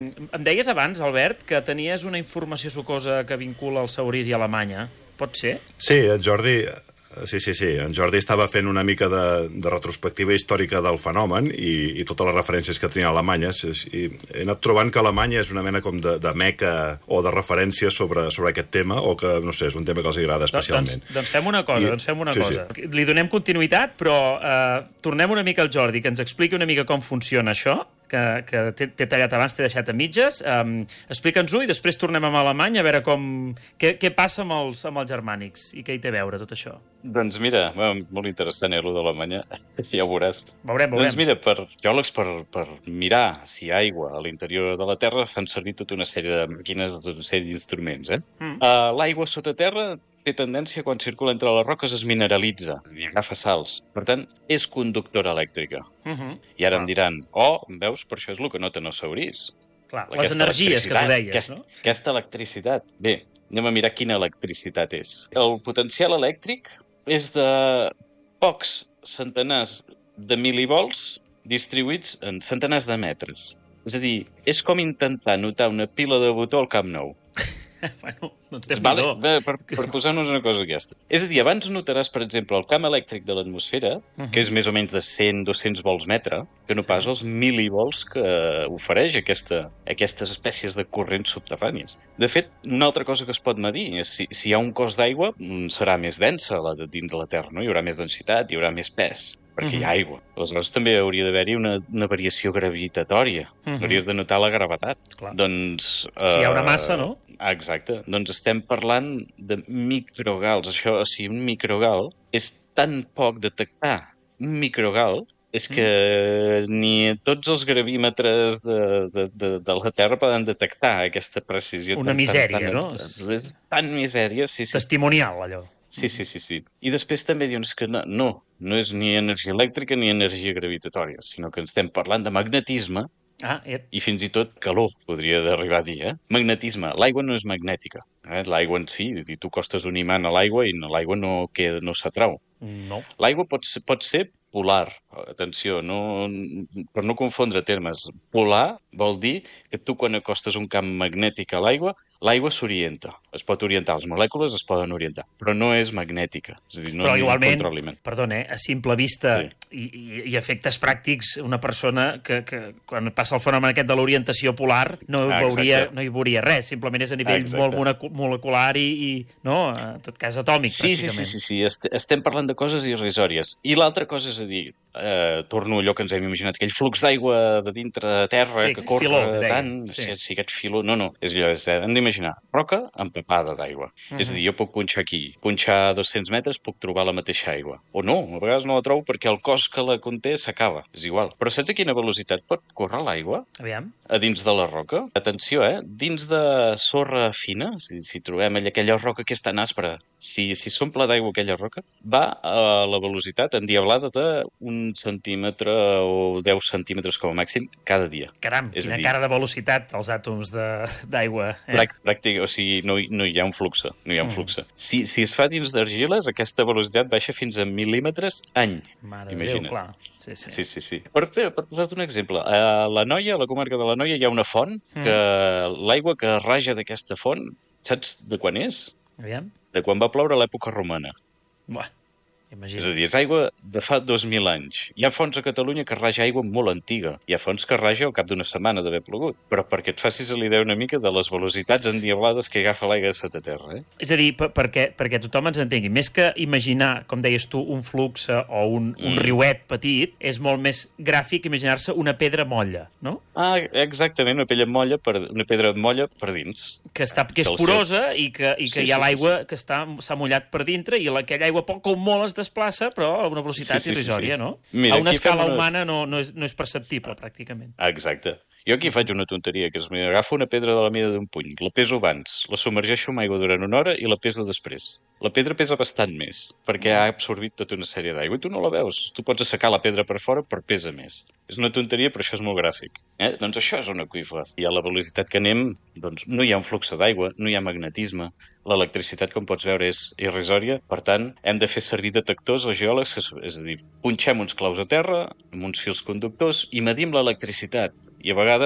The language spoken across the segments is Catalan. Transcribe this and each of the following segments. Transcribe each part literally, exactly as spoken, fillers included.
Em deies abans, Albert, que tenies una informació sucosa que vincula el Saurís i Alemanya. Pot ser? Sí, en Jordi... Sí, sí, sí. En Jordi estava fent una mica de, de retrospectiva històrica del fenomen i, i totes les referències que tenia Alemanya. I he anat trobant que Alemanya és una mena com de, de meca o de referència sobre, sobre aquest tema, o que, no sé, és un tema que els agrada especialment. Doncs, doncs fem una cosa, I... doncs fem una sí, cosa. Sí. Li donem continuïtat, però eh, tornem una mica al Jordi, que ens expliqui una mica com funciona això, que, que t'he tallat abans, t'he deixat a mitges. Um, Explica'ns-ho i després tornem amb Alemanya a veure com, què, què passa amb els, amb els germànics i què hi té a veure tot això. Doncs mira, molt interessant, eh, allò d'Alemanya, ja ho veuràs. Veurem, veurem. Doncs mira, per geòlegs, per, per mirar si hi ha aigua a l'interior de la Terra, fan servir tota una sèrie de màquines, tota una sèrie d'instruments. Eh? Mm. Uh, L'aigua sota terra té tendència, quan circula entre les roques, es mineralitza i agafa sals. Per tant, és conductora elèctrica. Uh -huh. I ara ah. em diran, oh, veus, per això és el que noten els saurís. Clar, les energies que tu deies, aquest, no? Aquesta electricitat. Bé, anem a mirar quina electricitat és. El potencial elèctric és de pocs centenars de milivolts distribuïts en centenars de metres. És a dir, és com intentar notar una pila de botó al Camp Nou. Bueno, doncs té vale, bé, per, per posar-nos una cosa aquesta. És a dir, abans notaràs, per exemple, el camp elèctric de l'atmosfera, uh -huh. que és més o menys de cent a dos-cents volts metre, que no sí. pas els milivolts que ofereix aquesta, aquestes espècies de corrents subterrànies. De fet, una altra cosa que es pot medir és si, si hi ha un cos d'aigua, serà més densa la de dins de la Terra, no? Hi haurà més densitat, hi haurà més pes, perquè uh -huh. hi ha aigua. Aleshores també hauria d'haver-hi una, una variació gravitatòria. Uh -huh. Hauries de notar la gravetat. Clar. Doncs... Si hi haurà massa, no? Exacte. Doncs estem parlant de microgals. Això, o sigui, un microgal és tan poc detectar. Un microgal és que mm. ni tots els gravímetres de, de, de, de la Terra poden detectar aquesta precisió. Una tan, misèria, tan, no? És tan misèria, sí, sí. Testimonial, allò. Sí, sí, sí, sí. I després també dius que no, no, no és ni energia elèctrica ni energia gravitatòria, sinó que estem parlant de magnetisme. Ah, eh. I fins i tot calor, podria arribar a dir, eh? Magnetisme. L'aigua no és magnètica. Eh? L'aigua en si, és a dir, tu costes un imant a l'aigua i l'aigua no, queda, no s'atrau. No. L'aigua pot, pot ser polar. Atenció, no, per no confondre termes. Polar vol dir que tu quan acostes un camp magnètic a l'aigua, l'aigua s'orienta. Es pot orientar, les molècules es poden orientar, però no és magnètica. És a dir, no però igualment, controlament. Perdona, eh, a simple vista sí. i, i, i efectes pràctics, una persona que, que quan passa el fenomen aquest de l'orientació polar no, ah, veuria, no hi veuria res, simplement és a nivell exacte. molt molecular i, i, no, en tot cas atòmic, sí, pràcticament. Sí, sí, sí, sí, estem parlant de coses irrisòries. I l'altra cosa és a dir, eh, torno a allò que ens hem imaginat, aquell flux d'aigua de dintre de terra sí, que corre filó, tant, sí. si, si aquest filó... No, no, és allò, és, hem d'imaginar roca empapada d'aigua. Uh -huh. És a dir, jo puc punxar aquí, punxar a dos-cents metres, puc trobar la mateixa aigua. O no, a vegades no la trobo perquè el cos que la conté s'acaba, és igual. Però saps a quina velocitat pot córrer l'aigua? Aviam. A dins de la roca? Atenció, eh? Dins de sorra fina, si, si trobem allà aquella roca que és tan aspra, si, si s'omple d'aigua aquella roca, va a la velocitat endiablada d'un centímetre o deu centímetres com a màxim cada dia. Caram, és quina dir, cara de velocitat els àtoms d'aigua. Eh? Pràctic, o sigui, no, no hi ha un flux, no hi ha un flux. Mm. Si, si es fa dins d'argiles, aquesta velocitat baixa fins a mil·límetres any. Mare de Déu, clar. Sí, sí. sí, sí, sí. Per, per posar-te un exemple, a la Noia, a la comarca de la Noia, hi ha una font mm. que l'aigua que raja d'aquesta font, saps de quan és? Aviam. De quan va ploure a l'època romana. Buah. Imagina. És a dir, és aigua de fa dos mil anys. Hi ha fonts a Catalunya que raja aigua molt antiga. Hi ha fonts que raja al cap d'una setmana d'haver plogut. Però perquè et facis l'idea una mica de les velocitats endiablades que agafa l'aigua de sota terra. Eh? És a dir, per, perquè, perquè tothom ens entengui, més que imaginar, com deies tu, un flux o un, un mm. riuet petit, és molt més gràfic imaginar-se una pedra molla, no? Ah, exactament, una pedra molla per, una pedra molla per dins. Que, està, que és porosa i que, i que sí, hi ha sí, l'aigua sí, sí. que s'ha mullat per dintre i aquella aigua poc o molt es desplaça, però a una velocitat sí, sí, irrisòria, sí, sí. no? Mira, a una escala una... humana no, no, és, no és perceptible, pràcticament. Exacte. Jo aquí faig una tonteria, que és agafo una pedra de la mida d'un puny, la peso abans, la submergeixo amb aigua durant una hora i la peso després. La pedra pesa bastant més, perquè ha absorbit tota una sèrie d'aigua i tu no la veus. Tu pots assecar la pedra per fora, però pesa més. És una tonteria, però això és molt gràfic. Eh? Doncs això és un aqüífer. I a la velocitat que anem, doncs no hi ha un flux d'aigua, no hi ha magnetisme. L'electricitat, com pots veure, és irrisòria. Per tant, hem de fer servir detectors, els geòlegs, que, és a dir, punxem uns claus a terra, amb uns fils conductors, i medim l'electricitat. I a vegades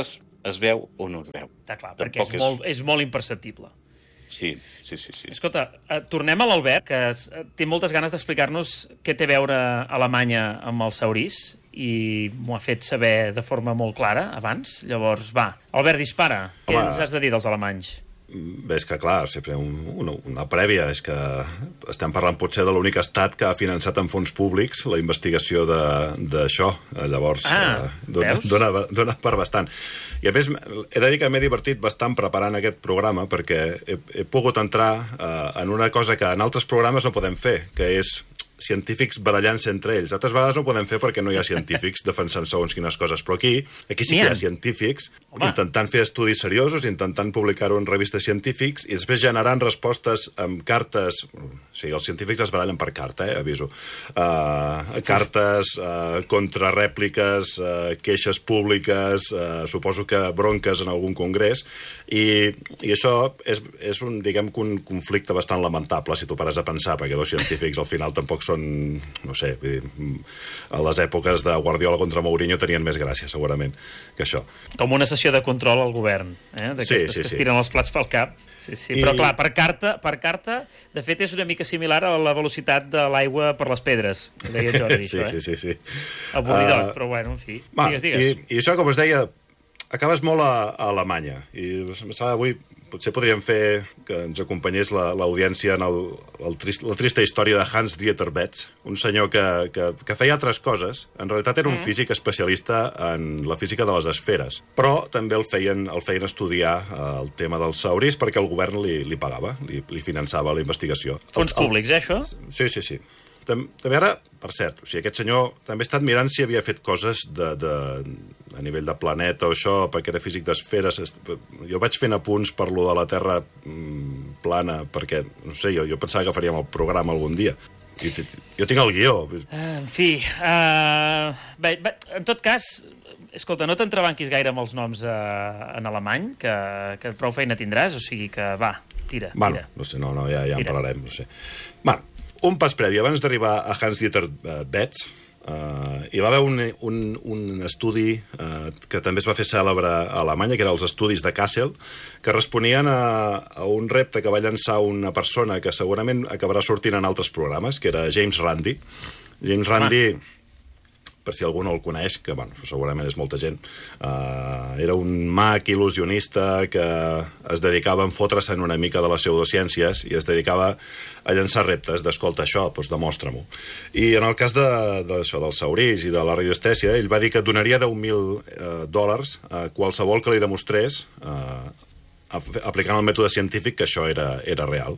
es veu o no es veu. Està clar, perquè és, és... Molt, és molt imperceptible. Sí, sí, sí, sí. Escolta, eh, tornem a l'Albert, que es, eh, té moltes ganes d'explicar-nos què té a veure Alemanya amb el Saurís, i m'ho ha fet saber de forma molt clara abans. Llavors, va, Albert, dispara. Home, què ens has de dir dels alemanys? Bé, és que, clar, sempre un, una, una prèvia és que estem parlant potser de l'únic estat que ha finançat en fons públics la investigació d'això. Llavors, ah, eh, dona, dona, dona per bastant. I a més, he de dir que m'he divertit bastant preparant aquest programa perquè he, he pogut entrar eh, en una cosa que en altres programes no podem fer, que és científics barallant-se entre ells. Altres vegades no ho podem fer perquè no hi ha científics defensant segons quines coses, però aquí, aquí sí que hi ha científics Home. intentant fer estudis seriosos, intentant publicar-ho en revistes científics i després generant respostes amb cartes... O sigui, els científics es barallen per carta, eh, aviso. Uh, cartes, uh, contrarèpliques, uh, queixes públiques, uh, suposo que bronques en algun congrés, i, i això és, és un, diguem, un conflicte bastant lamentable, si tu pares a pensar, perquè dos científics al final tampoc són, no sé, vull dir, a les èpoques de Guardiola contra Mourinho tenien més gràcia, segurament, que això. Com una sessió de control al govern, eh? D'aquestes sí, sí, que es tiren sí. els plats pel cap. Sí, sí. I... Però, clar, per carta, per carta, de fet, és una mica similar a la velocitat de l'aigua per les pedres, que deia Jordi, sí, això, eh? Sí, sí, sí. Avorridot, uh, però, bueno, en fi. Va, digues, digues. I, I això, com us deia, acabes molt a, a Alemanya. I avui potser podríem fer que ens acompanyés l'audiència en el, el trist, la trista història de Hans-Dieter Betz, un senyor que, que, que feia altres coses. En realitat era un mm. físic especialista en la física de les esferes, però també el feien, el feien estudiar eh, el tema dels saurís perquè el govern li, li pagava, li, li finançava la investigació. Fons el, públics, eh, això? Sí, sí, sí. També ara, per cert, o sigui, aquest senyor també ha estat mirant si havia fet coses de, de, a nivell de planeta o això, perquè era físic d'esferes. Jo vaig fent apunts per lo de la Terra mm, plana, perquè, no sé, jo, jo pensava que faríem el programa algun dia. I, jo tinc el guió. Uh, en fi, uh, bé, bé, en tot cas, escolta, no t'entrebanquis gaire amb els noms uh, en alemany, que, que prou feina tindràs, o sigui que, va, tira, bueno, tira. No sé, no, no, ja, ja en parlarem, no sé. Bueno, un pas previ, abans d'arribar a Hans-Dieter Betz, uh, hi va haver un, un, un estudi uh, que també es va fer cèlebre a Alemanya, que eren els estudis de Kassel, que responien a, a un repte que va llançar una persona que segurament acabarà sortint en altres programes, que era James Randi. James Randi... Ah. Per si algú no el coneix, que bueno, segurament és molta gent, uh, era un mag il·lusionista que es dedicava a enfotre's en una mica de les pseudociències i es dedicava a llançar reptes d'escolta això, doncs demostra-m'ho. I en el cas de, de això, del saurís i de la radiostèsia, ell va dir que donaria deu mil uh, dòlars a qualsevol que li demostrés, uh, aplicant el mètode científic, que això era, era real.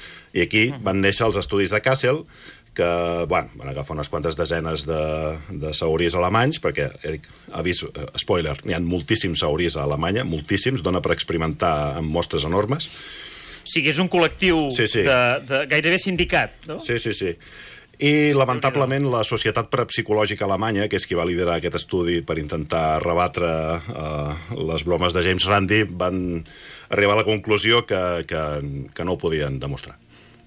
I aquí van néixer els estudis de Kassel, que bueno, van agafar unes quantes desenes de, de saurís alemanys, perquè, avís, spoiler, n'hi ha moltíssims saurís a Alemanya, moltíssims, dona per experimentar amb mostres enormes. O sigui, és un col·lectiu sí, sí. De, de gairebé sindicat, no? Sí, sí, sí. I, lamentablement, la Societat Parapsicològica Alemanya, que és qui va liderar aquest estudi per intentar rebatre uh, les bromes de James Randi, van arribar a la conclusió que, que, que no ho podien demostrar.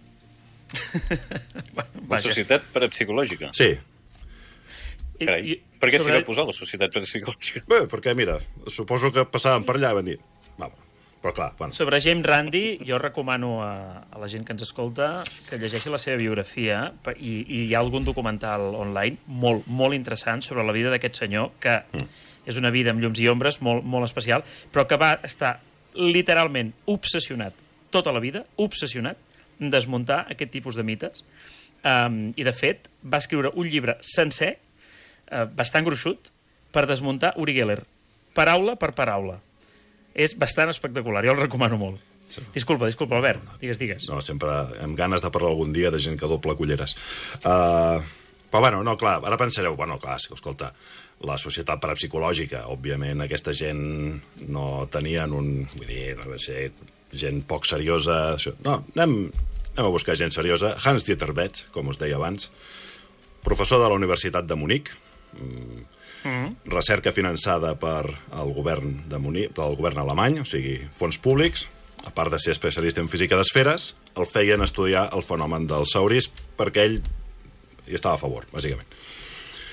La Societat Parapsicològica? Sí. Carai, I, i, per què s'hi va posar la Societat Parapsicològica? Bé, perquè, mira, suposo que passaven per allà i van dir... Va, però clar, bueno. Sobre James Randi, jo recomano a, a la gent que ens escolta que llegeixi la seva biografia i, i hi ha algun documental online molt, molt interessant sobre la vida d'aquest senyor, que mm. és una vida amb llums i ombres molt, molt especial, però que va estar literalment obsessionat tota la vida, obsessionat, desmuntar aquest tipus de mites. Um, I, de fet, va escriure un llibre sencer, uh, bastant gruixut, per desmuntar Uri Geller. Paraula per paraula. És bastant espectacular, jo el recomano molt. Sí. Disculpa, disculpa, Albert, digues, digues. No, sempre amb ganes de parlar algun dia de gent que doble culleres. Uh, però, bueno, no, clar, ara pensareu, bueno, clar, escolta, la Societat Parapsicològica, òbviament, aquesta gent no tenien un... Vull dir, no va ser gent poc seriosa... No, anem... Anem a buscar gent seriosa. Hans-Dieter Betz, com us deia abans, professor de la Universitat de Munic, mm-hmm. recerca finançada per el govern de Munic, pel govern alemany, o sigui, fons públics, a part de ser especialista en física d'esferes, el feien estudiar el fenomen dels saurís perquè ell hi estava a favor, bàsicament.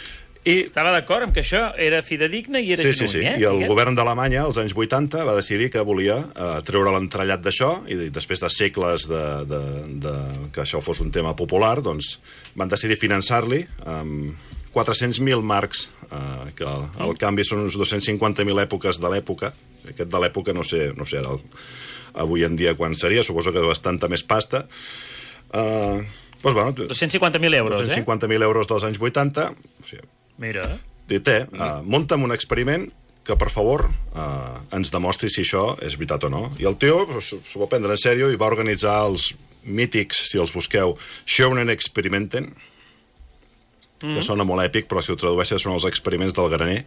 I... Estava d'acord amb que això era fidedigne i era sí, genuí, sí, sí. eh? I el Digues. govern d'Alemanya, als anys vuitanta, va decidir que volia eh, treure l'entrellat d'això, i després de segles de, de, de, que això fos un tema popular, doncs van decidir finançar-li amb quatre-cents mil marcs, eh, que al, al canvi són uns dos-cents cinquanta mil èpoques de l'època. Aquest de l'època no sé, no sé ara el, avui en dia quan seria, suposo que és bastanta més pasta. Eh, doncs, bueno, dos-cents cinquanta mil euros, dos-cents cinquanta mil euros dels anys vuitanta, o sigui, Mira. dit, eh, uh, munta'm un experiment que, per favor, uh, ens demostri si això és veritat o no. I el tio s'ho va prendre en sèrio i va organitzar els mítics, si els busqueu, Schönen Experimenten, mm. que sona molt èpic, però si ho tradueixes són els experiments del graner.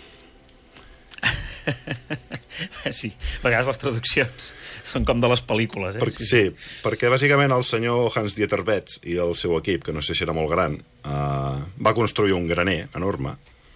Sí, a vegades les traduccions són com de les pel·lícules, eh? Per, sí, sí, perquè bàsicament el senyor Hans-Dieter Betz i el seu equip, que no sé si era molt gran, uh, va construir un graner enorme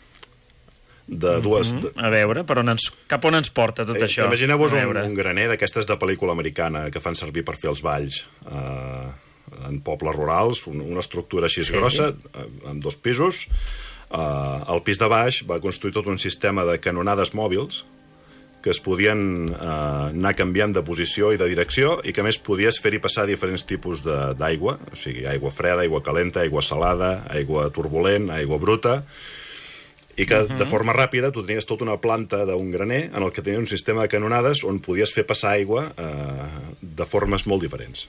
de dues... Mm -hmm. de... A veure, per on ens, cap on ens porta tot eh, això? Imagineu-vos un, un graner d'aquestes de pel·lícula americana que fan servir per fer els balls uh, en pobles rurals, un, una estructura així sí. grossa, uh, amb dos pisos. Uh, al pis de baix va construir tot un sistema de canonades mòbils que es podien uh, anar canviant de posició i de direcció i que a més podies fer-hi passar diferents tipus d'aigua, o sigui, aigua freda, aigua calenta, aigua salada, aigua turbulent, aigua bruta, i que uh -huh. de forma ràpida tu tenies tota una planta d'un graner en el que tenia un sistema de canonades on podies fer passar aigua uh, de formes molt diferents.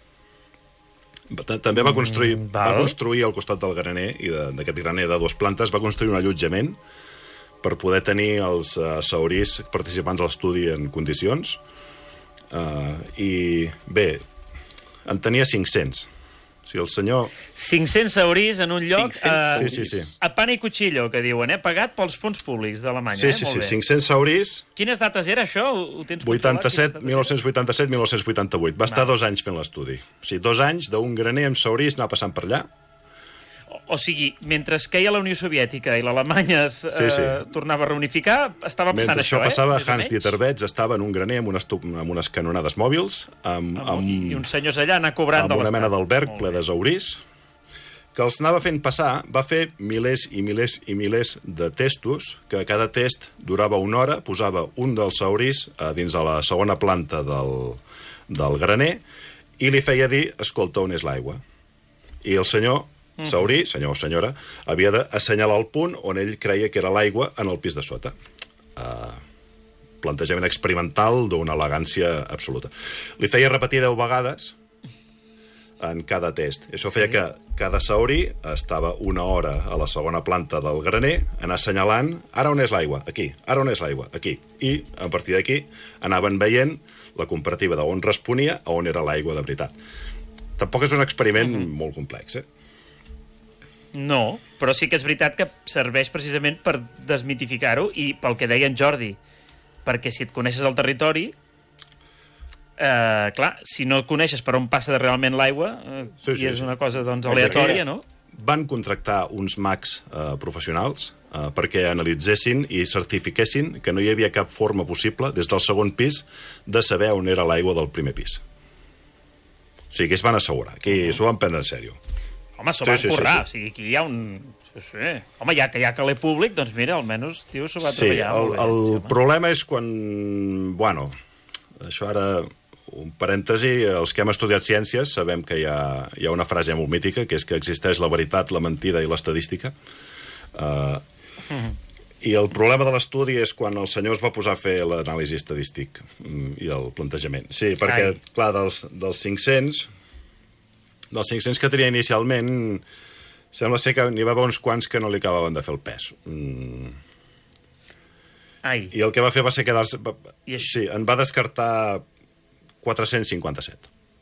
També va construir, mm, va construir al costat del graner, i d'aquest graner de dues plantes, va construir un allotjament per poder tenir els uh, saurís participants a l'estudi en condicions. Uh, I bé, en tenia cinc-cents. O sigui, el senyor... cinc-cents saurís en un lloc a, sí, sí, sí. a pan i cuchillo, que diuen, eh? Pagat pels fons públics d'Alemanya. Sí, eh? sí, Molt sí, bé. cinc-cents saurís... Quines dates era això? Ho tens vuitanta-set, mil nou-cents vuitanta-set, mil nou-cents vuitanta-vuit. Va estar dos anys fent l'estudi. O sigui, dos anys d'un graner amb saurís anar passant per allà. O, o sigui, mentre es queia la Unió Soviètica i l'Alemanya es sí, sí. eh, tornava a reunificar, estava passant mentre això, això passava, eh? Hans-Dieter Betz estava en un graner amb unes, amb unes canonades mòbils, amb, amb, amb, I uns senyors allà anar cobrant de amb una l'estat. mena d'alberg ple de saurís, que els anava fent passar, va fer milers i milers i milers de testos, que cada test durava una hora, posava un dels saurís a dins de la segona planta del, del graner i li feia dir, escolta, on és l'aigua? I el senyor saurí, senyor o senyora, havia d'assenyalar el punt on ell creia que era l'aigua en el pis de sota. Uh, plantejament experimental d'una elegància absoluta. Li feia repetir deu vegades en cada test. Això feia sí. que cada saurí estava una hora a la segona planta del graner, anar assenyalant, ara on és l'aigua? Aquí. Ara on és l'aigua? Aquí. I, a partir d'aquí, anaven veient la comparativa d'on responia a on era l'aigua de veritat. Tampoc és un experiment uh-huh. molt complex, eh? No, però sí que és veritat que serveix precisament per desmitificar-ho i pel que deia en Jordi, perquè si et coneixes el territori, eh, clar, si no coneixes per on passa realment l'aigua, eh, sí, sí, i és sí. una cosa doncs, aleatòria, no? Van contractar uns mags eh, professionals eh, perquè analitzessin i certifiquessin que no hi havia cap forma possible, des del segon pis, de saber on era l'aigua del primer pis. O sigui, que es van assegurar, que s'ho van prendre en sèrio. Home, s'ho sí, van sí, currar, sí, sí. O sigui, aquí hi ha un... Sí, sí. Home, ja que hi ha calé públic, doncs mira, almenys, tio, s'ho va sí, treballar. El, molt bé, el sí, problema és quan... Bueno, això ara... Un parèntesi, els que hem estudiat ciències sabem que hi ha, hi ha una frase molt mítica, que és que existeix la veritat, la mentida i l'estadística. Uh, mm-hmm. I el problema de l'estudi és quan el senyor es va posar a fer l'anàlisi estadístic i el plantejament. Sí, perquè, Ai. clar, dels, dels cinc-cents... Dels cinc-cents que tenia inicialment, sembla ser que n'hi va haver uns quants que no li acabaven de fer el pes. Mm. Ai. I el que va fer va ser quedar-se... Sí, en va descartar quatre-cents cinquanta-set.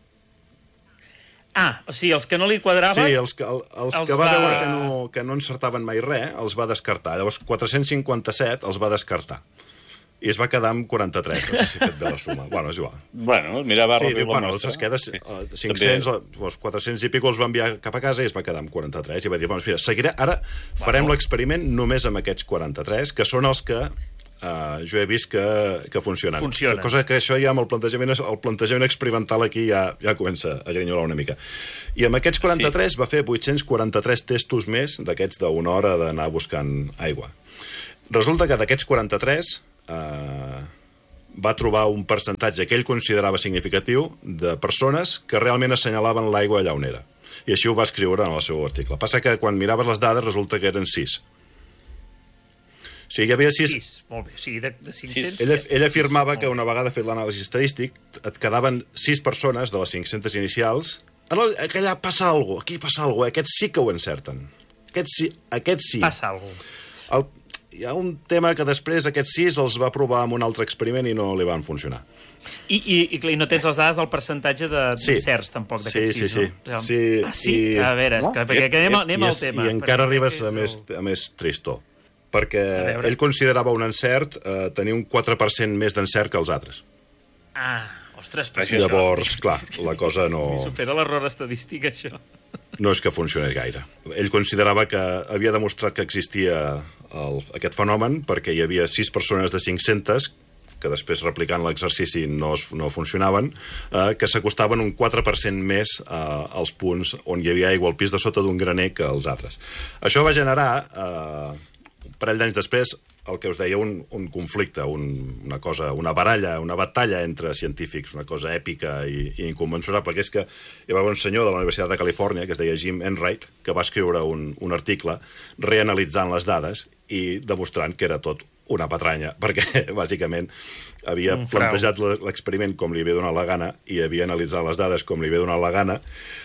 Ah, o sigui, els que no li quadraven... Sí, els que, el, els els que va, va veure que no, que no encertaven mai res, els va descartar. Llavors, quatre-cents cinquanta-set els va descartar. I es va quedar amb quaranta-tres, no sé si he fet de la suma. Bueno, és igual. Bueno, mira, va sí, reduir la bueno, mostra. es queda uh, cinc-cents, els quatre-cents i pico els va enviar cap a casa i es va quedar amb quaranta-tres. I va dir, bueno, mira, seguiré, ara farem bueno. l'experiment només amb aquests quaranta-tres, que són els que uh, jo he vist que, que funcionen. Funciona. Cosa que això ja amb el plantejament, el plantejament experimental aquí ja, ja comença a grinyolar una mica. I amb aquests quaranta-tres sí. va fer vuit-cents quaranta-tres testos més d'aquests d'una hora d'anar buscant aigua. Resulta que d'aquests quaranta-tres uh, va trobar un percentatge que ell considerava significatiu de persones que realment assenyalaven l'aigua allà on era. I així ho va escriure en el seu article. Passa que quan miraves les dades resulta que eren sis. O sigui, hi havia sis... sis, molt bé. O sigui, de, de cinc-cents... Ell, ell afirmava que una vegada fet l'anàlisi estadístic et quedaven sis persones de les cinc-centes inicials. Que allà passa alguna cosa, aquí passa alguna cosa. Aquests sí que ho encerten. Aquests sí. Aquests sí. Passa alguna cosa. El, hi ha un tema que després aquests sis els va provar amb un altre experiment i no li van funcionar. I, i, i no tens les dades del percentatge de, sí. de certs, tampoc, d'aquests sí, sis, sí, no? Sí, sí. Ah, sí? I... A veure, no? que, perquè que anem, anem al és, tema. I encara arribes a més, a més tristor, perquè ell considerava un encert eh, tenir un quatre per cent més d'encert que els altres. Ah, ostres, però això... Llavors, clar, la cosa no... Supera l'error estadístic, això. No és que funcionés gaire. Ell considerava que havia demostrat que existia el, aquest fenomen perquè hi havia sis persones de cinc-centes que després replicant l'exercici no, es, no funcionaven, eh, que s'acostaven un quatre per cent més eh, als punts on hi havia aigua al pis de sota d'un graner que els altres. Això va generar, eh, un parell d'anys després, el que us deia, un, un conflicte, un, una cosa, una baralla, una batalla entre científics, una cosa èpica i, i inconmensurable, que és que hi va haver un senyor de la Universitat de Califòrnia, que es deia Jim Enright, que va escriure un, un article reanalitzant les dades i demostrant que era tot una patranya, perquè bàsicament havia plantejat l'experiment com li havia donat la gana i havia analitzat les dades com li havia donat la gana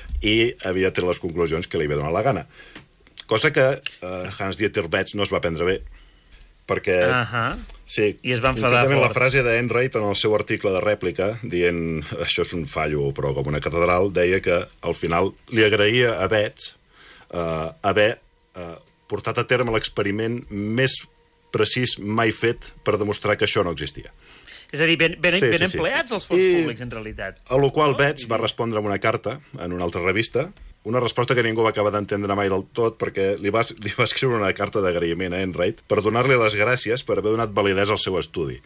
i havia tret les conclusions que li havia donat la gana. Cosa que uh, Hans-Dieter Betz no es va prendre bé, perquè... Uh-huh. Sí, i es va enfadar la frase d'Enright en el seu article de rèplica, dient això és un fallo, però com una catedral, deia que al final li agraïa a Betz uh, haver uh, portat a terme l'experiment més precís mai fet per demostrar que això no existia. És a dir, ben, ben, sí, ben sí, empleats sí, sí. els fons I, públics, en realitat. A lo qual Betz va respondre amb una carta en una altra revista, una resposta que ningú va acabar d'entendre mai del tot, perquè li va, li va escriure una carta d'agraïment a Enright per donar-li les gràcies per haver donat validesa al seu estudi.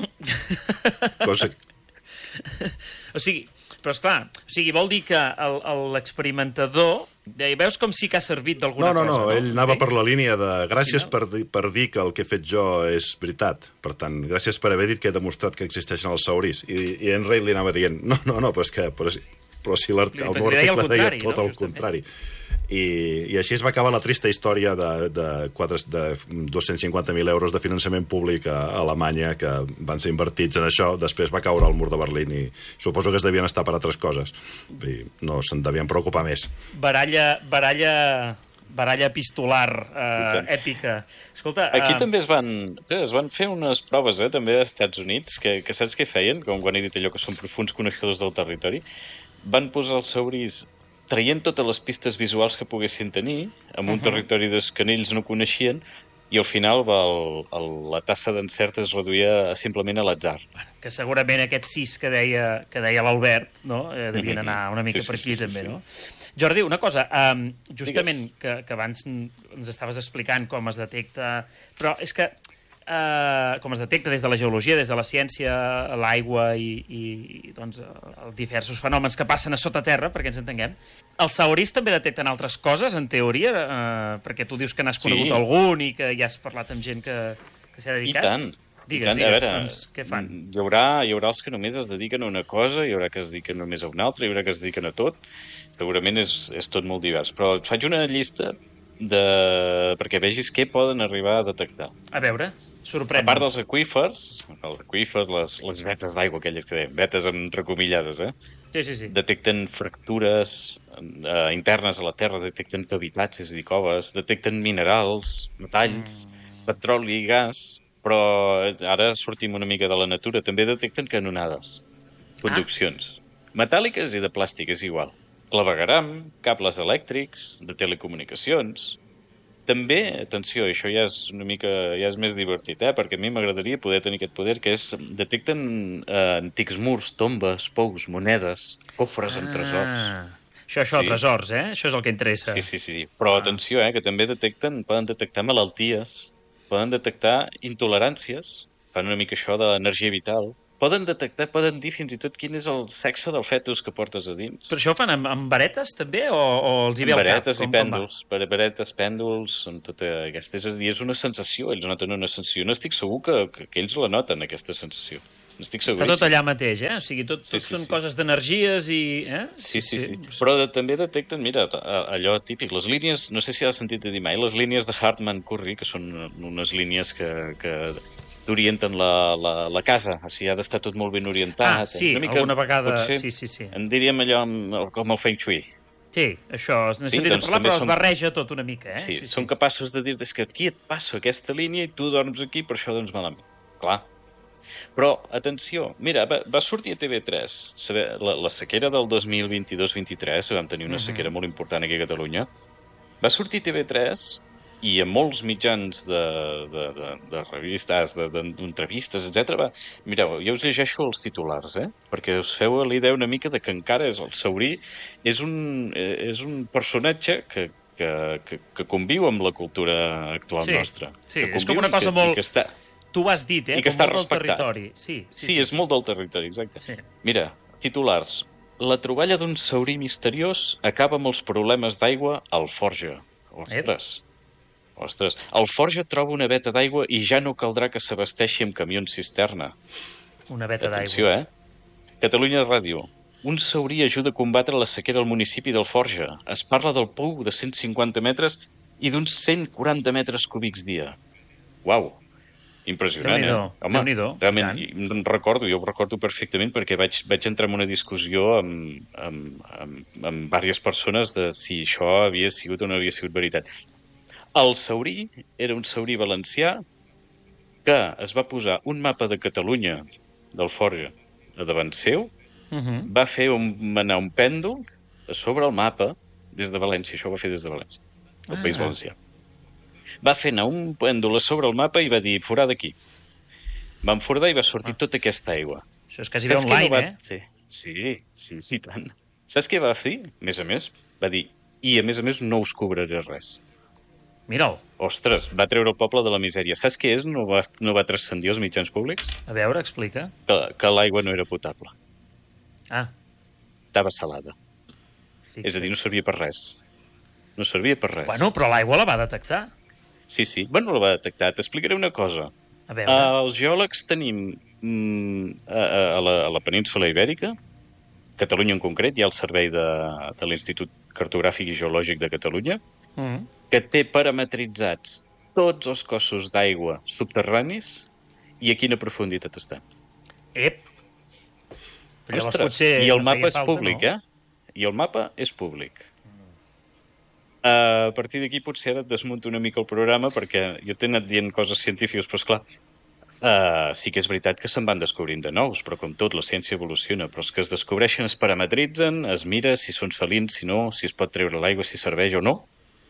Cosa... O sigui, però esclar, o sigui, vol dir que l'experimentador deia, veus com sí que ha servit d'alguna no, no, cosa? No, no, ell anava per la línia de gràcies sí, no? per, dir, per dir que el que he fet jo és veritat. Per tant, gràcies per haver dit que he demostrat que existeixen els saurís. I, i Enright li anava dient, no, no, no, però és que... Però, però si el meu article deia tot el contrari. I, I així es va acabar la trista història de, de, quatre, de dos-cents cinquanta mil euros de finançament públic a Alemanya que van ser invertits en això. Després va caure el mur de Berlín i suposo que es devien estar per altres coses. I no se'n devien preocupar més. Baralla, baralla, baralla epistolar eh, èpica. Escolta... Aquí uh... també es van, es van fer unes proves, eh, també als Estats Units, que, que saps què feien? Com quan he dit allò que són profuns coneixedors del territori. Van posar els saurís traient totes les pistes visuals que poguessin tenir, en un uh-huh. territori que ells no coneixien, i al final va el, el, la tassa d'encert es reduïa simplement a l'atzar. Bueno, que segurament aquests sis que deia, que deia l'Albert, no? eh, devien anar una mica sí, per aquí, sí, sí, també, sí. no? Jordi, una cosa, um, justament que, que abans ens estaves explicant com es detecta... Però és que Uh, com es detecta des de la geologia, des de la ciència, l'aigua i, i doncs, els diversos fenòmens que passen a sota terra, perquè ens entenguem. Els saurís també detecten altres coses, en teoria? Uh, perquè tu dius que n'has conegut sí. algun i que ja has parlat amb gent que, que s'hi ha dedicat. I tant. Digues, I tant. digues, a veure, doncs, què fan? Hi haurà, hi haurà els que només es dediquen a una cosa, hi haurà que es dediquen només a una altra, hi haurà que es dediquen a tot. Segurament és, és tot molt divers. Però et faig una llista de... perquè vegis què poden arribar a detectar. A veure... Sorprèn-nos. A part dels aqüífers, els aqüífers, les, les vetes d'aigua, aquelles que dèiem, vetes entrecomillades, eh? Sí, sí, sí. Detecten fractures eh, internes a la Terra, detecten cavitats, és a dir, coves, detecten minerals, metalls, mm. petroli, gas, però ara sortim una mica de la natura, també detecten canonades, conduccions, ah. metàl·liques i de plàstic, és igual. Clavegueram, cables elèctrics, de telecomunicacions... També, atenció, això ja és una mica ja és més divertit, eh? Perquè a mi m'agradaria poder tenir aquest poder, que és detecten eh, antics murs, tombes, pous, monedes, cofres ah, amb tresors. Això, això, sí. tresors, eh? Això és el que interessa. Sí, sí, sí. Però ah. atenció, eh? Que també detecten, poden detectar malalties, poden detectar intoleràncies, fan una mica això de l'energia vital. Poden detectar, poden dir fins i tot quin és el sexe del fetus que portes a dins. Però això ho fan amb, amb varetes, també, o, o els hi ve al cap? Varetes i pèndols. Varetes, pèndols, són tota aquesta... És a dir, és una sensació, ells noten una sensació. No estic segur que, que, que ells la noten, aquesta sensació. N'estic segur. Està tot allà mateix, eh? O sigui, tot, sí, tot sí, són sí. coses d'energies i... Eh? Sí, sí, sí. sí. Però de, també detecten, mira, allò típic, les línies, no sé si has sentit a dir mai, les línies de Hartman-Curry, que són unes línies que... que t'orienten la, la, la casa, o sigui, ha d'estar tot molt ben orientat. Ah, sí, una mica, alguna vegada... potser, sí, sí, sí. En diríem allò com el Feng Shui. Sí, això, es necessita sí, doncs, parlar, però són... es barreja tot una mica, eh? Sí, sí, són sí. capaços de dir que aquí et passo aquesta línia i tu dorms aquí, per això doncs malament. Clar. Però, atenció, mira, va, va sortir a T V tres, saber, la, la sequera del dos mil vint-i-dos vint-i-tres, vam tenir una sequera molt important aquí a Catalunya, va sortir a T V tres i a molts mitjans de, de, de, de revistes, d'entrevistes, etcètera. Mireu, jo us llegeixo els titulars, eh? Perquè us feu l'idea una mica de que encara és el Saurí, és un, és un personatge que, que, que, que conviu amb la cultura actual sí, nostra. Sí, que és com una cosa que, molt... Que està... Tu ho has dit, eh? I que com està molt respectat. del territori. Sí, sí, sí, sí, és molt del territori, exacte. Sí. Mira, titulars. La troballa d'un saurí misteriós acaba amb els problemes d'aigua al Forja. Ostres. Ostres. El Forja troba una veta d'aigua i ja no caldrà que s'abasteixi amb camions cisterna. Una veta d'aigua. Atenció, eh? Catalunya Ràdio. Un saurí ajuda a combatre la sequera al municipi del Forja. Es parla del pou de cent cinquanta metres i d'uns cent quaranta metres cúbics dia. Uau! Impressionant, eh? Home, realment, em recordo, jo ho recordo perfectament perquè vaig, vaig entrar en una discussió amb, amb, amb, amb diverses persones de si això havia sigut o no havia sigut veritat. El saurí era un saurí valencià que es va posar un mapa de Catalunya, del Forja, a davant seu, uh -huh. va fer un, anar un pèndol a sobre el mapa des de València, això ho va fer des de València, del ah. País Valencià. Va fer anar un pèndol a sobre el mapa i va dir, forar d'aquí. Va enforadar i va sortir ah. tota aquesta aigua. Això és quasi bé online, va... eh? Sí, sí, sí, sí, tant. Saps què va fer? A més a més, va dir, i a més a més no us cobraré res. Mira'l. Ostres, va treure el poble de la misèria. Saps què és? No va, no va transcendir els mitjans públics? A veure, explica. Que, que l'aigua no era potable. Ah. Estava salada. Fixa. És a dir, no servia per res. No servia per res. Bueno, però l'aigua la va detectar. Sí, sí. Bueno, la va detectar. T'explicaré una cosa. A veure. Uh, els geòlegs tenim mm, a, a, la, a la península Ibèrica, Catalunya en concret, hi ha el servei de, de l'Institut Cartogràfic i Geològic de Catalunya, Mm. que té parametritzats tots els cossos d'aigua subterranis i a quina profunditat estan. Ep! Però Ostres, potser i el no mapa és falta, públic, no? eh? I el mapa és públic. Uh, a partir d'aquí potser ara et desmunto una mica el programa perquè jo t'he anat dient coses científiques, però esclar, uh, sí que és veritat que se'n van descobrint de nous, però com tot, la ciència evoluciona, però els que es descobreixen es parametritzen, es mira si són salins, si no, si es pot treure l'aigua, si serveix o no,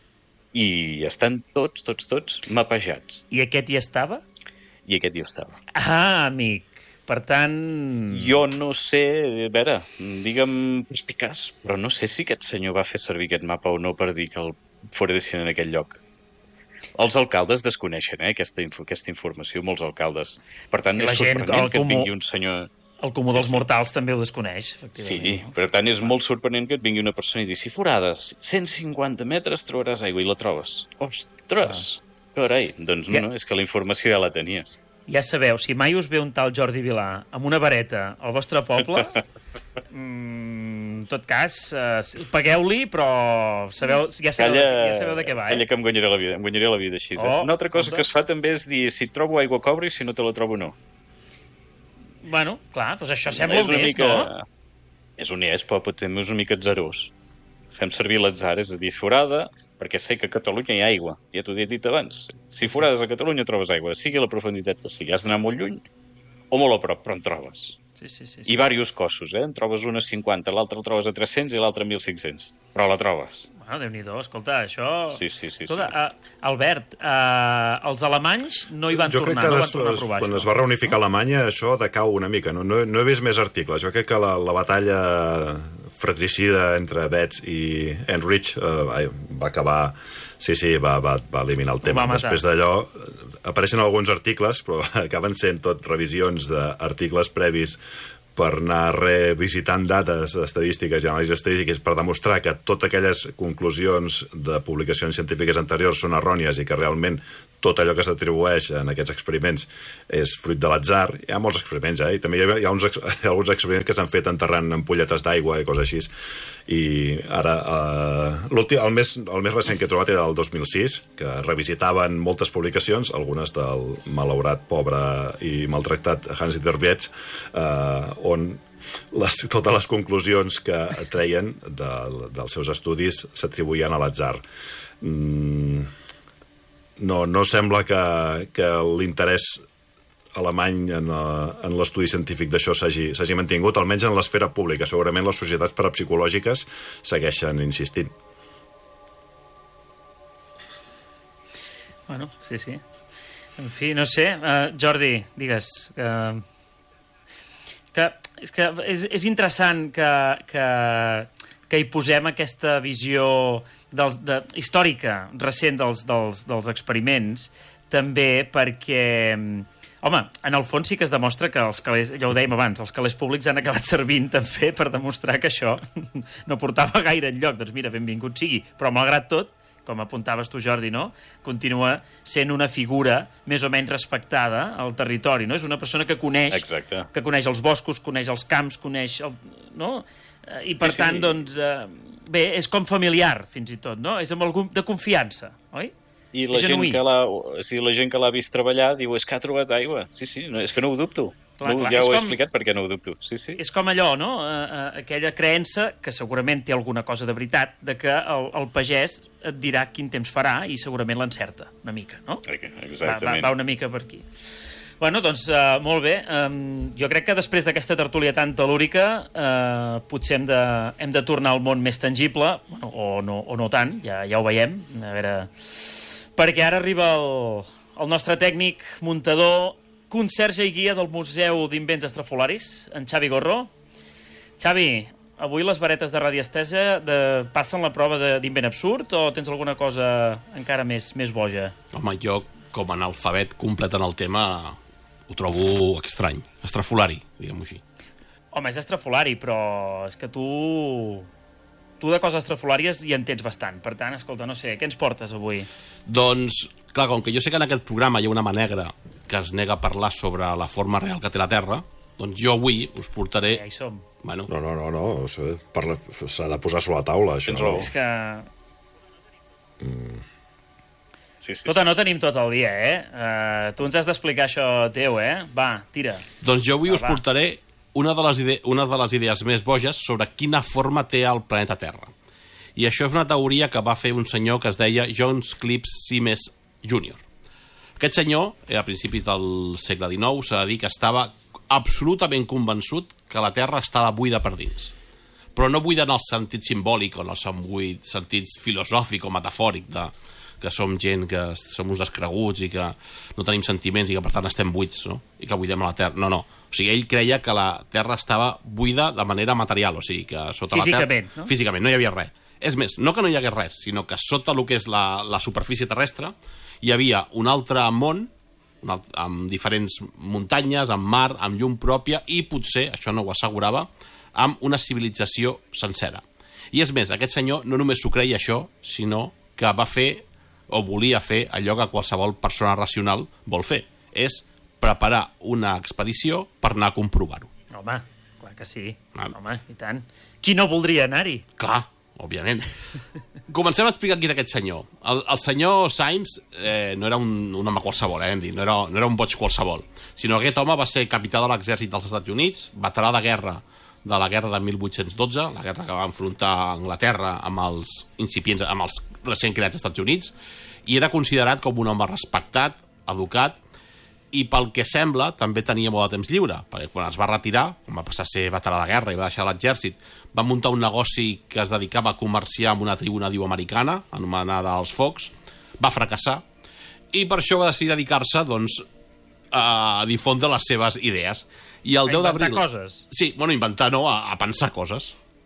i estan tots, tots, tots mapejats. I aquest hi estava? I aquest hi estava. Ah, amic. Per tant... Jo no sé, a veure, digue'm perspicaç, però no sé si aquest senyor va fer servir aquest mapa o no per dir que el foradessin en aquell lloc. Els alcaldes desconeixen eh, aquesta, info, aquesta informació, molts alcaldes. Per tant, és sorprenent que et vingui un senyor... El comú dels mortals també ho desconeix, efectivament. Sí, per tant, és molt sorprenent que et vingui una persona i digui si forades cent cinquanta metres trobaràs aigua i la trobes. Ostres! Carai, doncs no, no, és que la informació ja la tenies. Ja sabeu, si mai us ve un tal Jordi Vilà amb una vareta al vostre poble, mm, en tot cas, eh, pagueu-li, però sabeu, ja, sabeu calla, de, ja sabeu de què va. Eh? Calla que em guanyaré la vida, em guanyaré la vida així. Eh? Oh, Una altra cosa escolta. que es fa també és dir si et trobo aigua cobra i si no te la trobo no. Bueno, clar, doncs això sembla és honest, mica... no? És honest, però potser és una mica atzarós. Fem servir l'atzar, és a dir, forada, perquè sé que a Catalunya hi ha aigua. Ja t'ho he dit abans. Si forades a Catalunya trobes aigua, sigui la profunditat que sigui. Has d'anar molt lluny o molt a prop, però en trobes. Sí, sí, sí, I sí. diversos cossos, eh? En trobes una a cinquanta, l'altra el trobes a tres-cents i l'altra a mil cinc-cents. Però la trobes. Bueno, Déu-n'hi-do, escolta, això... Sí, sí, sí. Escolta, sí. uh, Albert, uh, els alemanys no hi van jo tornar, crec que no des, van tornar a provar quan això. es va reunificar Alemanya això decau una mica. No, no, no he vist més articles. Jo crec que la, la batalla fratricida entre Betz i Heinrich eh, va acabar... Sí, sí, va, va, va eliminar el tema. Després d'allò apareixen alguns articles, però acaben sent tot revisions d'articles previs per anar revisitant dades estadístiques i anàlisis estadístiques per demostrar que totes aquelles conclusions de publicacions científiques anteriors són errònies i que realment tot allò que s'atribueix en aquests experiments és fruit de l'atzar. Hi ha molts experiments, eh? I també hi ha, hi ha, uns, hi ha alguns experiments que s'han fet enterrant ampolletes d'aigua i coses així. I ara, eh, el, més, el més recent que he trobat era el dos mil sis, que revisitaven moltes publicacions, algunes del malaurat, pobre i maltractat Hans-Dieter Betz, eh, on les, totes les conclusions que treien de, dels seus estudis s'atribuïen a l'atzar. Mm, no, no sembla que, que l'interès alemany en, en l'estudi científic d'això s'hagi mantingut, almenys en l'esfera pública. Segurament les societats parapsicològiques segueixen insistint. Bueno, sí, sí. En fi, no sé. Uh, Jordi, digues... Uh, que, és que és, és interessant que, que, que hi posem aquesta visió dels, de, històrica, recent dels, dels, dels experiments, també perquè... Home, en el fons sí que es demostra que els calés, ja ho dèiem abans, els calés públics han acabat servint també per demostrar que això no portava gaire enlloc. Doncs mira, benvingut sigui. Però malgrat tot, com apuntaves tu, Jordi, no? Continua sent una figura més o menys respectada al territori, no? És una persona que coneix, Exacte. que coneix els boscos, coneix els camps, coneix... El, no? I per sí, tant, sí. doncs, eh, bé, és com familiar, fins i tot, no? És amb algun de confiança, oi? I la gent, que l'ha, sí, la gent que l'ha vist treballar diu, és que ha trobat aigua. Sí, sí, no, és que no ho dubto. Clar, no, clar. Ja ho he com, explicat perquè no ho dubto. Sí, sí. És com allò, no? Uh, uh, aquella creença, que segurament té alguna cosa de veritat, de que el, el pagès et dirà quin temps farà i segurament l'encerta, una mica, no? Exactament. Va, va, va una mica per aquí. Bueno, doncs, uh, molt bé. Um, jo crec que després d'aquesta tertúlia tan telúrica uh, potser hem de, hem de tornar al món més tangible, bueno, o, no, o no tant, ja, ja ho veiem, a veure... Perquè ara arriba el, el nostre tècnic, muntador, conserge i guia del Museu d'Invents Estrafolaris, en Xavi Gorro. Xavi, avui les varetes de radiestesa de, passen la prova d'invent absurd o tens alguna cosa encara més, més boja? Home, jo, com a analfabet complet en el tema, ho trobo estrany. Estrafolari, diguem-ho així. Home, és estrafolari, però és que tu... Tu de coses estrafolàries hi en tens bastant. Per tant, escolta, no sé, què ens portes avui? Doncs, clar, com que jo sé que en aquest programa hi ha una mà negra que es nega a parlar sobre la forma real que té la Terra, doncs jo avui us portaré... Ja hi som. Bueno. No, no, no, no. S'ha de posar sobre la taula, això. No. És que... Mm. Sí, sí, Tota, sí. no tenim tot el dia, eh? Uh, tu ens has d'explicar això teu, eh? Va, tira. Doncs jo avui va, us va. portaré una de, les ide una de les idees més boges sobre quina forma té el planeta Terra. I això és una teoria que va fer un senyor que es deia John Clips Simes júnior Aquest senyor, a principis del segle dinou, s'ha de dir que estava absolutament convençut que la Terra estava buida per dins. Però no buida en el sentit simbòlic o en el sentit filosòfic o metafòric de que som gent que som uns descreguts i que no tenim sentiments i que per tant estem buits, no? I que buidem a la Terra. No, no. O sigui, ell creia que la Terra estava buida de manera material, o sigui, que sota físicament, la Terra... No? Físicament, no hi havia res. És més, no que no hi hagués res, sinó que sota el que és la, la superfície terrestre hi havia un altre món, un altre, amb diferents muntanyes, amb mar, amb llum pròpia i potser, això no ho assegurava, amb una civilització sencera. I és més, aquest senyor no només s'ho creia això, sinó que va fer o volia fer allò que qualsevol persona racional vol fer, és preparar una expedició per anar a comprovar-ho. Home, clar que sí. Ah. Home, i tant. Qui no voldria anar-hi? Clar, òbviament. Comencem a explicar qui és aquest senyor. El, el senyor Symes eh, no era un, un home qualsevol, eh, hem dit, no era, no era un boig qualsevol, sinó que aquest home va ser capità de l'exèrcit dels Estats Units, veterà de guerra de la guerra de mil vuit-cents dotze, la guerra que va enfrontar Anglaterra amb els incipients, amb els recent creats Estats Units, i era considerat com un home respectat, educat, i pel que sembla també tenia molt de temps lliure, perquè quan es va retirar, quan va passar a ser veterà de guerra i va deixar l'exèrcit, va muntar un negoci que es dedicava a comerciar amb una tribu nadiu americana, anomenada els Focs, va fracassar, i per això va decidir dedicar-se, doncs, a difondre les seves idees. I el a deu inventar d'abril... coses? Sí, bueno, inventar no, a, a pensar coses.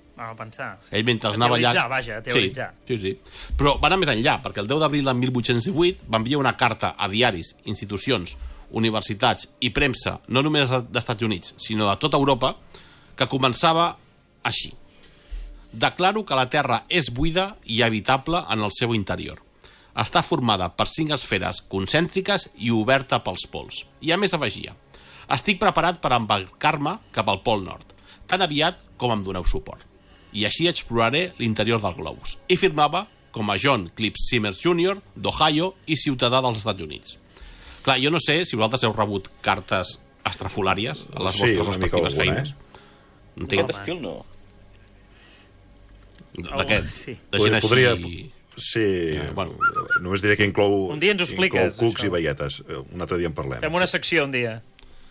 Vam pensar. Sí. Ell mentre a anava allà... teoritzar, vaja, a teoritzar. Sí, sí, sí. Però va anar més enllà, perquè el deu d'abril de mil vuit-cents divuit va enviar una carta a diaris, institucions, universitats i premsa, no només dels Estats Units, sinó de tota Europa, que començava així. Declaro que la Terra és buida i habitable en el seu interior. Està formada per cinc esferes concèntriques i oberta pels pols. I a més afegia: estic preparat per embarcar-me cap al Pol Nord, tan aviat com em doneu suport. I així exploraré l'interior del globus. I firmava com a John Clips Simmers júnior d'Ohio i ciutadà dels Estats Units. Clar, jo no sé si vosaltres heu rebut cartes estrafolàries a les Sí, vostres una mica respectives alguna, feines. eh? No tinc... Aquest estil no. D'aquest, Sí. de gent Podria- així... Sí, Eh, bueno. només diré que inclou, Un dia ens ho expliques, inclou cucs això. i veietes. Un altre dia en parlem. Fem una secció un dia.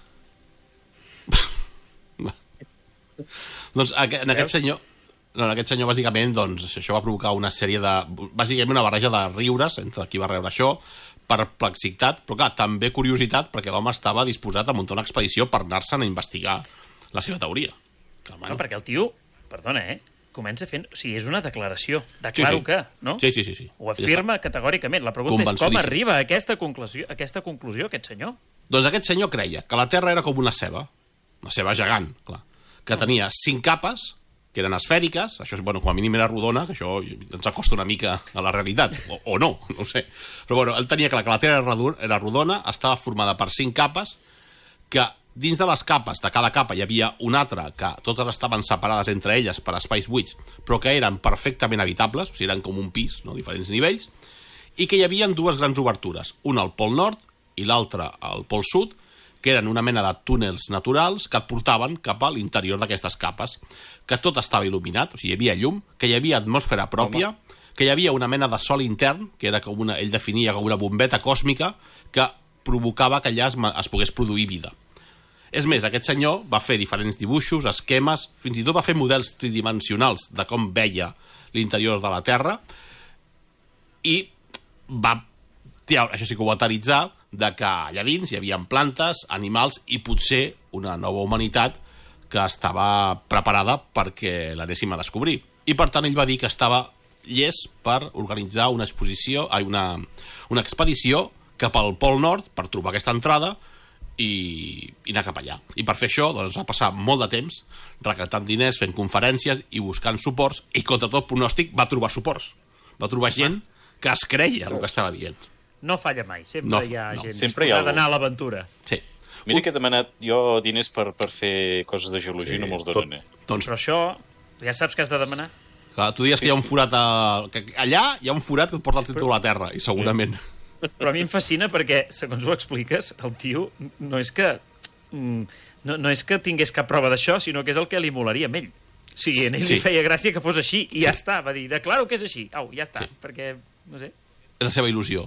Doncs aqu- en aquest Veus? senyor... No, en aquest senyor, bàsicament, doncs, això va provocar una sèrie de... Bàsicament una barreja de riures entre qui va rebre això, perplexitat, però clar, també curiositat, perquè l'home estava disposat a muntar una expedició per anar-se'n a investigar la seva teoria. Que, Bueno, perquè el tio, perdona, eh? Comença fent... O sigui, és una declaració. Sí, Declaro sí. que, no? Sí, sí, sí. sí. Ho afirma categòricament. La pregunta és com Convençudíssim. arriba a aquesta conclusió, a aquesta conclusió aquest senyor? Doncs aquest senyor creia que la Terra era com una ceba, una ceba gegant, clar, que tenia cinc capes, que eren esfèriques, això és, bueno, com a mínim era rodona, que això ens acosta una mica a la realitat, o, o no, no ho sé. Però bueno, ell tenia clar que la Terra era redu- era rodona, estava formada per cinc capes, que dins de les capes, de cada capa, hi havia una altra, que totes estaven separades entre elles per espais buits, però que eren perfectament habitables, o sigui, eren com un pis, no?, diferents nivells, i que hi havia dues grans obertures, una al Pol Nord i l'altra al Pol Sud, que eren una mena de túnels naturals que et portaven cap a l'interior d'aquestes capes, que tot estava il·luminat, o sigui, hi havia llum, que hi havia atmosfera pròpia, Home. que hi havia una mena de sol intern, que era com una, ell definia com una bombeta còsmica, que provocava que allà es, es pogués produir vida. És més, aquest senyor va fer diferents dibuixos, esquemes, fins i tot va fer models tridimensionals de com veia l'interior de la Terra, i va, tia, això sí que ho va teoritzar, de que allà dins hi havia plantes, animals i potser una nova humanitat que estava preparada perquè l'anéssim a descobrir. I per tant ell va dir que estava llest per organitzar una exposició, ai, una, una expedició cap al Pol Nord per trobar aquesta entrada i, i anar cap allà. I per fer això doncs, va passar molt de temps recaptant diners, fent conferències i buscant suports, i contra tot pronòstic va trobar suports. Va trobar gent que es creia el que estava dient. No falla mai, sempre No, hi ha no, gent sempre hi ha disposada a anar a l'aventura. Sí. Mira que he demanat jo diners per, per fer coses de geologia i Sí, no me'ls tot- donen, eh? Doncs, Però això, ja saps que has de demanar. clar, tu dius Sí, que hi ha un sí. forat a... que allà hi ha un forat que et porta al centre de la Terra, i segurament... Però a mi em fascina perquè, segons ho expliques, el tio no és que mm, no, no és que tingués cap prova d'això, sinó que és el que li molaria amb ell. O sigui, a ell Sí. li feia gràcia que fos així, i ja Sí. està. Va dir, declaro que és així. Au, ja està. Sí. Perquè, no sé, És la seva il·lusió.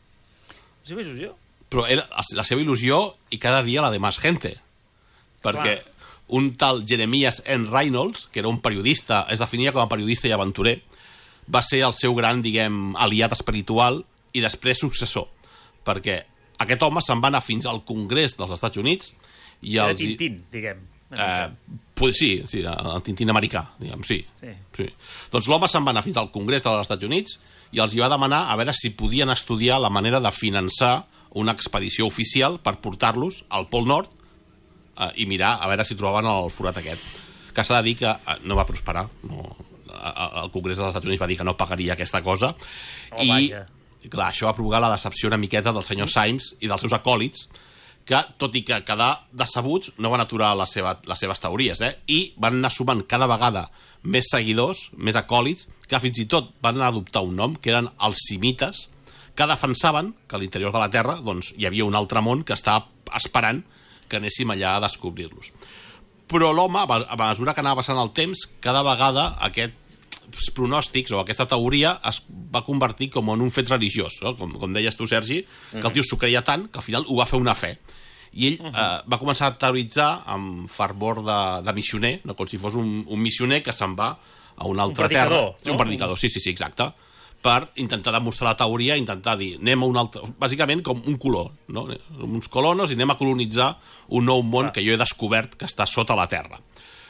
la seva il·lusió. Però era la seva il·lusió i cada dia la de més gente. Perquè Clar. un tal Jeremias N. Reynolds, que era un periodista, es definia com a periodista i aventurer, va ser el seu gran, diguem, aliat espiritual i després successor. Perquè aquest home se'n va anar fins al Congrés dels Estats Units i Era els... Tintín, diguem. Eh, pues sí, sí, el Tintín americà, diguem, sí. Sí. sí. Doncs l'home se'n va anar fins al Congrés dels Estats Units i els hi va demanar a veure si podien estudiar la manera de finançar una expedició oficial per portar-los al Pol Nord eh, i mirar a veure si trobaven el forat aquest. Que s'ha de dir que eh, no va prosperar. No, el Congrés dels Estats Units va dir que no pagaria aquesta cosa. Oh, I, vaja. clar, això va provocar la decepció una miqueta del senyor Symes i dels seus acòlits, que, tot i que quedar decebuts, no van aturar la seva, les seves teories, eh? I van anar sumant cada vegada més seguidors, més acòlits, que fins i tot van anar a adoptar un nom, que eren els simites, que defensaven que a l'interior de la Terra doncs, hi havia un altre món que estava esperant que anéssim allà a descobrir-los. Però l'home, a mesura que anava passant el temps, cada vegada aquests pronòstics o aquesta teoria es va convertir com en un fet religiós, no? com, com deies tu, Sergi, que el tio s'ho creia tant que al final ho va fer una fe. I ell eh, va començar a teoritzar amb fervor de, de missioner, no? Com si fos un, un missioner que se'n va a una altra terra. predicador, Sí, un no? predicador, sí, sí, sí, exacte. Per intentar demostrar la teoria, intentar dir, anem a un altre... Bàsicament com un color, no? Uns colonos i anem a colonitzar un nou món que jo he descobert que està sota la Terra.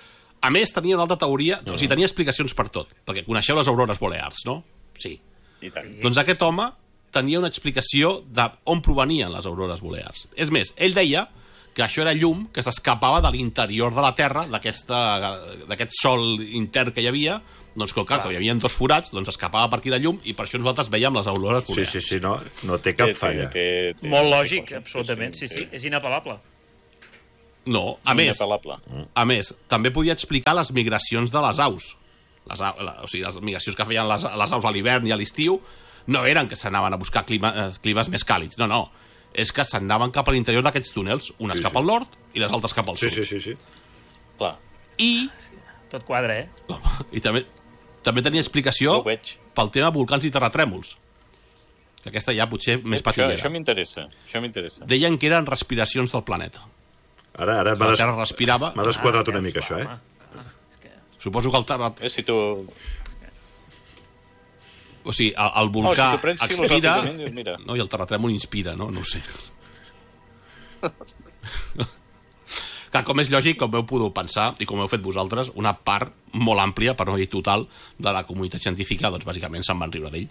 A més, tenia una altra teoria, o sigui, tenia explicacions per tot, perquè coneixeu les aurores boreals, no? Sí. I tant. Doncs aquest home tenia una explicació d'on provenien les aurores boreals. És més, ell deia que això era llum que s'escapava de l'interior de la Terra, d'aquest sol intern que hi havia, doncs que, clar, que hi havia dos forats, doncs escapava per aquí la llum i per això nosaltres veiem les aurores boreals. Sí, sí, sí, no, no té cap falla. Té, té, té, Molt lògic, absolutament, sí, sí, és inapel·lable. No, a més, a més, també podia explicar les migracions de les aus. Les, o sigui, les migracions que feien les, les aus a l'hivern i a l'estiu no eren que s'anaven a buscar clima, climes més càlids, no, no. És que s'anaven cap a l'interior d'aquests túnels, unes sí, cap sí. al nord i les altres cap al sud. Sí, sí, sí. sí. Clar. I... Tot quadra, eh? I també, també tenia explicació pel tema volcans i terratrèmols. Que aquesta ja potser més patillera. Això, això m'interessa, això m'interessa. Deien que eren respiracions del planeta. Ara, ara m'ha des... respirava... desquadrat una mica, això, eh? Suposo que el terrat... Eh, si tu... O sigui, el, el volcà oh, si expira... Mira. No, i el terratrèmol inspira, no? No ho sé. Clar, com és lògic, com heu pogut pensar, i com heu fet vosaltres, una part molt àmplia, per no dir total, de la comunitat científica, doncs bàsicament se'n van riure d'ell.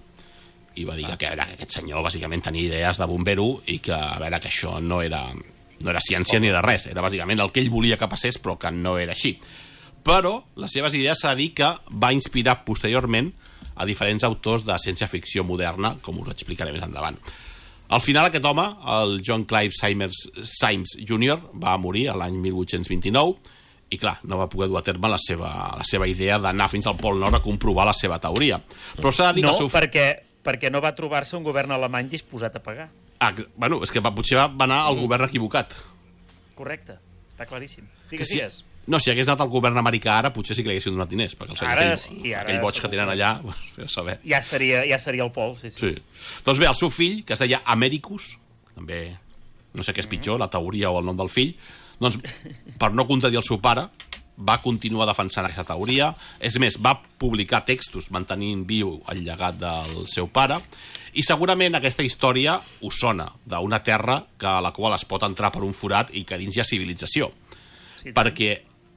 I va dir que, a veure, que aquest senyor bàsicament tenia idees de bombero i que, a veure, que això no era, no era ciència ni era res. Era bàsicament el que ell volia que passés, però que no era així. Però les seves idees s'ha de dir que va inspirar posteriorment a diferents autors de ciència-ficció moderna, com us explicaré més endavant. Al final, aquest home, el John Clive Symes, Symes júnior, va morir l'any mil vuit-cents vint-i-nou i, clar, no va poder dur a terme la seva, la seva idea d'anar fins al Pol Nord a comprovar la seva teoria. Però s'ha de dir no, que el seu... perquè, perquè no va trobar-se un govern alemany disposat a pagar. Ah, bueno, és que va, potser va anar al govern equivocat. Correcte, està claríssim. Digues, si... digues. No, si hagués anat al govern americà ara, potser sí que li haguessin donat diners, perquè el senyor ara, aquell, sí, ara, aquell boig que tenen allà, ja saber. Ja seria, ja seria el Pol, sí, sí. sí. Doncs bé, el seu fill, que es deia Americus, també no sé què és pitjor, la teoria o el nom del fill, doncs, per no contradir el seu pare, va continuar defensant aquesta teoria. És més, va publicar textos mantenint viu el llegat del seu pare, i segurament aquesta història us sona d'una terra que a la qual es pot entrar per un forat i que dins hi ha civilització. Sí, perquè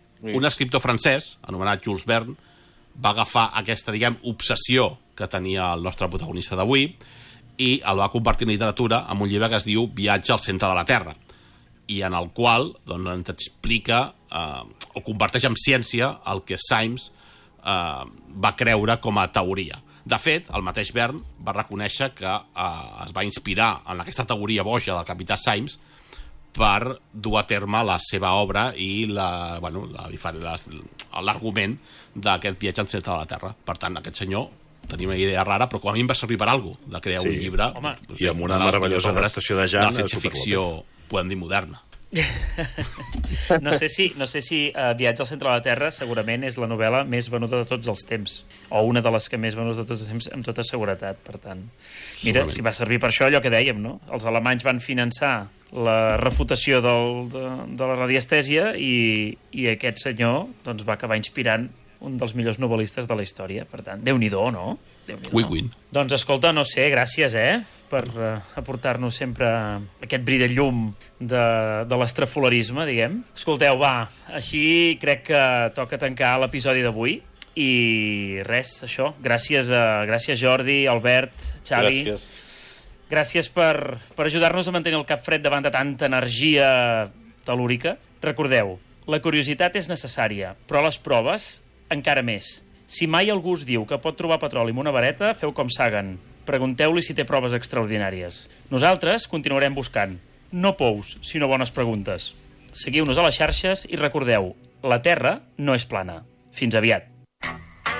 un escriptor francès, anomenat Jules Verne, va agafar aquesta, diguem, obsessió que tenia el nostre protagonista d'avui i el va convertir en literatura amb un llibre que es diu Viatge al centre de la Terra, i en el qual doncs, ens explica eh, o converteix en ciència el que Symes eh, va creure com a teoria. De fet, el mateix Verne va reconèixer que eh, es va inspirar en aquesta teoria boja del capità Symes per dur a terme la seva obra i la, bueno, la, l'argument d'aquest viatge al centre de la Terra. Per tant, aquest senyor tenia una idea rara, però com a mi em va servir per alguna cosa, de crear sí. un llibre. Home, no sé, I amb una meravellosa adaptació de Jan. De ciència-ficció, podem dir, moderna. no sé si, no sé si uh, Viatge al centre de la Terra segurament és la novel·la més venuda de tots els temps, o una de les que més venudes de tots els temps, amb tota seguretat. Per tant, mira, si va servir per això allò que dèiem, no? Els alemanys van finançar la refutació del, de, de la radiestèsia i, i aquest senyor doncs, va acabar inspirant un dels millors novel·listes de la història. Per tant, Déu-n'hi-do, no? Win-win. Doncs escolta, no sé, gràcies, eh? Per uh, aportar-nos sempre aquest bri de llum de, de l'estrafolarisme, diguem. Escolteu, va, així crec que toca tancar l'episodi d'avui. I res, això. Gràcies, a, gràcies Jordi, Albert, Xavi. Gràcies. Gràcies per, per ajudar-nos a mantenir el cap fred davant de tanta energia telúrica. Recordeu, la curiositat és necessària, però les proves encara més. Si mai algú us diu que pot trobar petroli amb una vareta, feu com Sagan. Pregunteu-li si té proves extraordinàries. Nosaltres continuarem buscant. No pous, sinó bones preguntes. Seguiu-nos a les xarxes i recordeu, la Terra no és plana. Fins aviat.